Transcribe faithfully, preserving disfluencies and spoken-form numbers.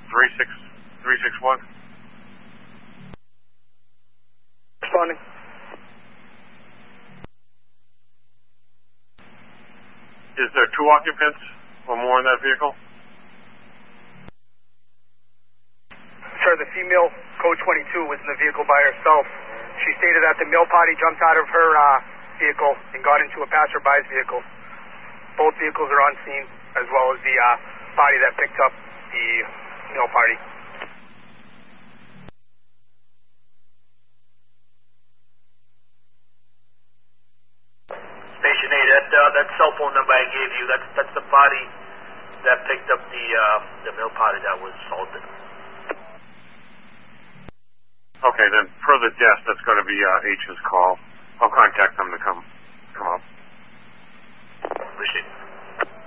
three six three six one. Responding. Is there two occupants or more in that vehicle? Sir, the female code twenty-two was in the vehicle by herself. She stated that the male party jumped out of her uh, vehicle and got into a passerby's vehicle. Both vehicles are on scene, as well as the uh, body that picked up the male party. Station eight, that, uh, that cell phone number I gave you, that's, that's the body that picked up the, uh, the male party that was assaulted. Okay, then per the desk, that's going to be uh, H's call. I'll contact them to come come up. Appreciate it.